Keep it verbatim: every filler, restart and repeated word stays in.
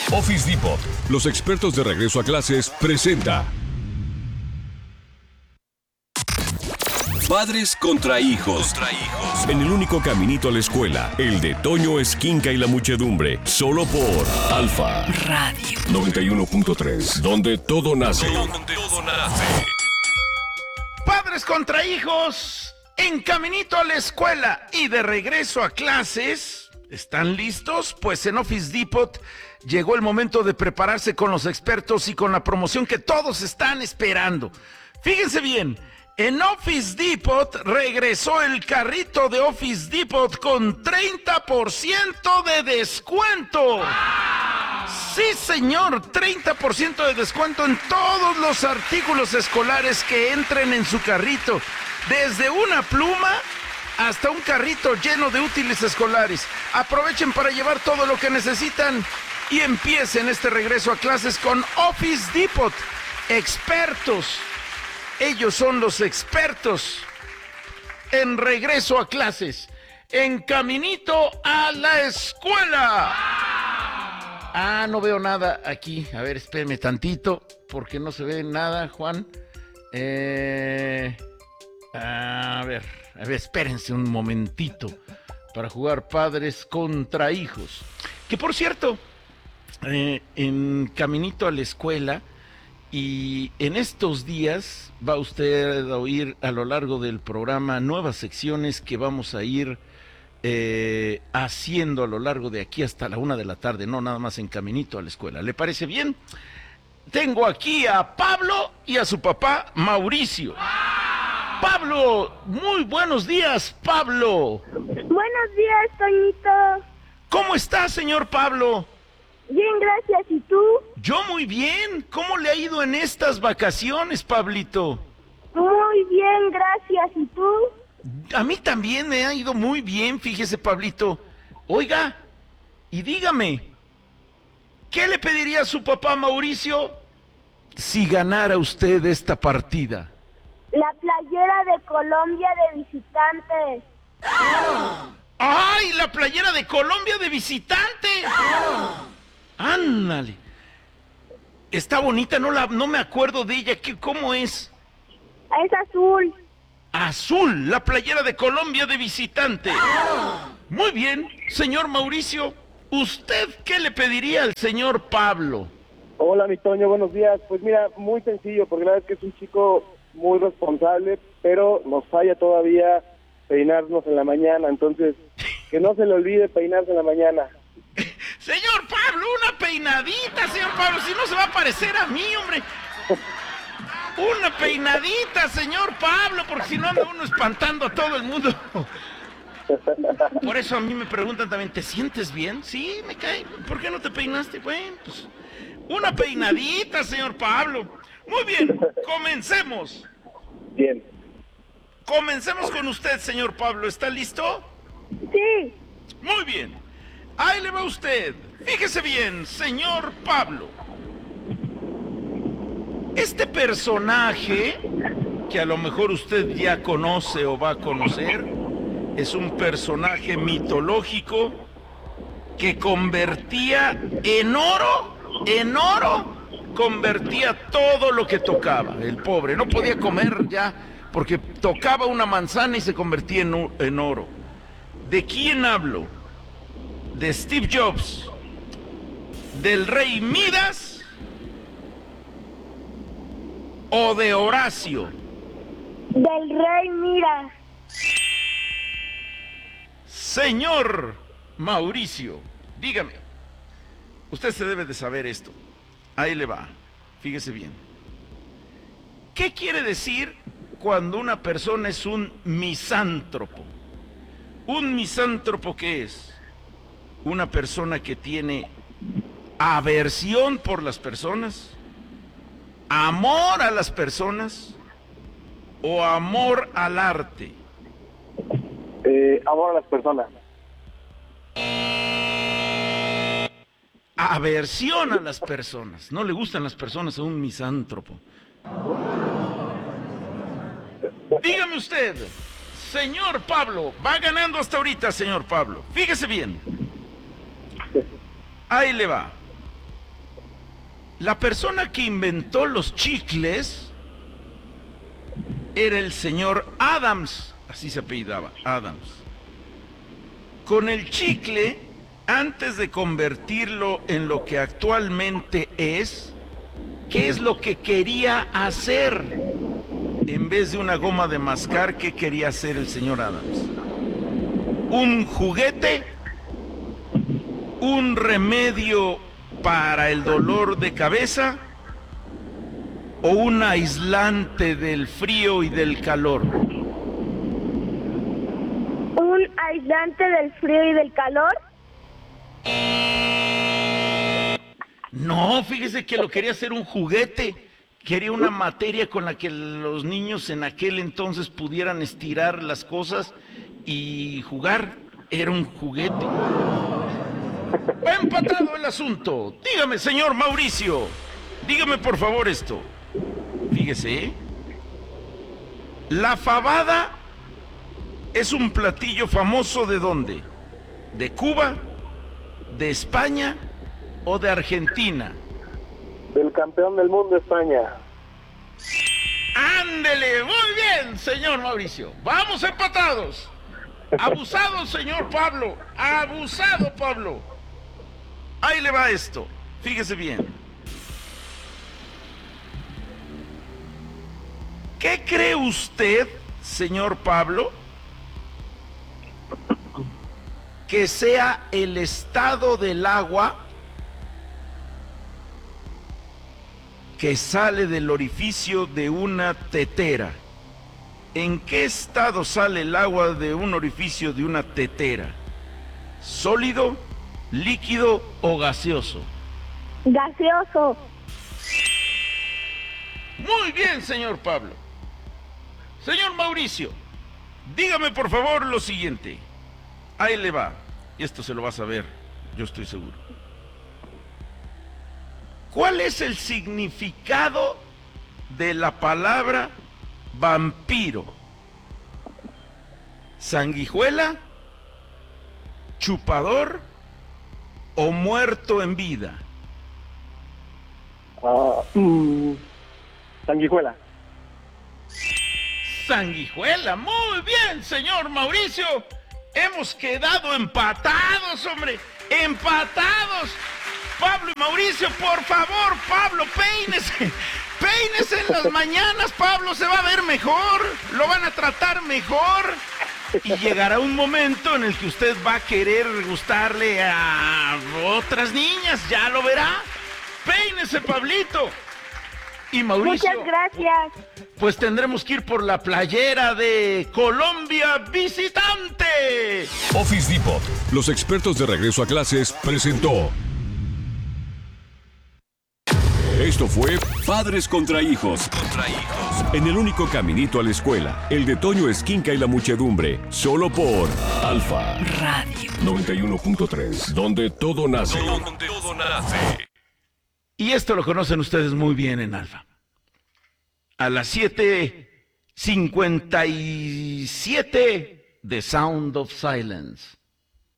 Office Depot, los expertos de regreso a clases, presenta Padres contra hijos. contra hijos. En el único caminito a la escuela, el de Toño Esquinca y la muchedumbre, solo por Alfa Radio noventa y uno punto tres, donde todo nace. Donde todo nace. Padres contra hijos, en caminito a la escuela y de regreso a clases. ¿Están listos? Pues en Office Depot llegó el momento de prepararse con los expertos y con la promoción que todos están esperando. Fíjense bien, en Office Depot regresó el carrito de Office Depot con treinta por ciento de descuento. Sí, señor, treinta por ciento de descuento en todos los artículos escolares que entren en su carrito. Desde una pluma hasta un carrito lleno de útiles escolares. Aprovechen para llevar todo lo que necesitan y empiecen este regreso a clases con Office Depot. Expertos. Ellos son los expertos en regreso a clases. En caminito a la escuela. Ah, no veo nada aquí. A ver, espérenme tantito, porque no se ve nada, Juan. Eh, a ver, a ver, espérense un momentito para jugar padres contra hijos. Que por cierto, eh, en caminito a la escuela y en estos días va usted a oír a lo largo del programa nuevas secciones que vamos a ir Eh, haciendo a lo largo de aquí hasta la una de la tarde, no nada más en caminito a la escuela. ¿Le parece bien? Tengo aquí a Pablo y a su papá Mauricio. Pablo, muy buenos días, Pablo. Buenos días, Toñito. ¿Cómo está, señor Pablo? Bien, gracias. ¿Y tú? Yo muy bien. ¿Cómo le ha ido en estas vacaciones, Pablito? Muy bien, gracias. ¿Y tú? A mí también me ha ido muy bien, fíjese, Pablito. Oiga, y dígame, ¿qué le pediría a su papá Mauricio si ganara usted esta partida? La playera de Colombia de visitante. ¡Ay, la playera de Colombia de visitante! ¡Ándale! Está bonita, no, la, no me acuerdo de ella. ¿Qué, ¿Cómo es? Es azul. Azul, la playera de Colombia de visitante. Muy bien, señor Mauricio, ¿usted qué le pediría al señor Pablo? Hola, mi Toño, buenos días. Pues mira, muy sencillo, porque la verdad es que es un chico muy responsable, pero nos falla todavía peinarnos en la mañana, entonces que no se le olvide peinarse en la mañana. Señor Pablo, una peinadita, señor Pablo, si no se va a parecer a mí, hombre. Una peinadita, señor Pablo, porque si no anda uno espantando a todo el mundo. Por eso a mí me preguntan también, ¿te sientes bien? Sí, me cae. ¿Por qué no te peinaste? Bueno, pues una peinadita, señor Pablo. Muy bien, comencemos. Bien. Comencemos con usted, señor Pablo. ¿Está listo? Sí. Muy bien. Ahí le va usted. Fíjese bien, señor Pablo. Este personaje, que a lo mejor usted ya conoce o va a conocer, es un personaje mitológico que convertía en oro, en oro, convertía todo lo que tocaba. El pobre no podía comer ya porque tocaba una manzana y se convertía en, en oro. ¿De quién hablo? ¿De Steve Jobs? ¿Del rey Midas? ¿O de Horacio? Del rey Midas. Señor Mauricio, dígame, usted se debe de saber esto. Ahí le va, fíjese bien. ¿Qué quiere decir cuando una persona es un misántropo? ¿Un misántropo qué es? Una persona que tiene aversión por las personas, amor a las personas o amor al arte. Eh, amor a las personas. Aversión a las personas. No le gustan las personas a un misántropo. Dígame usted, señor Pablo, va ganando hasta ahorita, señor Pablo. Fíjese bien. Ahí le va. La persona que inventó los chicles era el señor Adams, así se apellidaba, Adams. Con el chicle, antes de convertirlo en lo que actualmente es, ¿qué es lo que quería hacer? En vez de una goma de mascar, ¿qué quería hacer el señor Adams? ¿Un juguete? ¿Un remedio para el dolor de cabeza? ¿O un aislante del frío y del calor? ¿Un aislante del frío y del calor? No, fíjese que lo quería hacer un juguete. Quería una materia con la que los niños en aquel entonces pudieran estirar las cosas y jugar. Era un juguete. Va empatado el asunto. Dígame, señor Mauricio. Dígame por favor esto. Fíjese, ¿eh? La fabada es un platillo famoso ¿de dónde? ¿De Cuba? ¿De España? ¿O de Argentina? Del campeón del mundo, España. ¡Ándele! Muy bien, señor Mauricio. Vamos empatados. Abusado, señor Pablo. Abusado, Pablo. Ahí le va esto. Fíjese bien. ¿Qué cree usted, señor Pablo, que sea el estado del agua que sale del orificio de una tetera? ¿En qué estado sale el agua de un orificio de una tetera? ¿Sólido, líquido o gaseoso? Gaseoso. Muy bien, señor Pablo. Señor Mauricio, dígame por favor lo siguiente. Ahí le va. Y esto se lo va a saber, yo estoy seguro. ¿Cuál es el significado de la palabra vampiro? ¿Sanguijuela? ¿Chupador? ¿O muerto en vida? Ah, mm, sanguijuela. Sanguijuela, muy bien, señor Mauricio. Hemos quedado empatados, hombre, empatados. Pablo y Mauricio, por favor, Pablo, peínese. Peínese en las mañanas, Pablo, se va a ver mejor. Lo van a tratar mejor. Y llegará un momento en el que usted va a querer gustarle a otras niñas, ya lo verá. Peínese, Pablito. Y Mauricio, muchas gracias. Pues tendremos que ir por la playera de Colombia visitante. Office Depot, los expertos de regreso a clases, presentó. Esto fue Padres contra Hijos. Contra Hijos. En el único caminito a la escuela, el de Toño Esquinca y la Muchedumbre. Solo por Alfa Radio noventa y uno punto tres, donde todo nace. Donde todo nace. Y esto lo conocen ustedes muy bien en Alfa. A las siete cincuenta y siete, The Sound of Silence.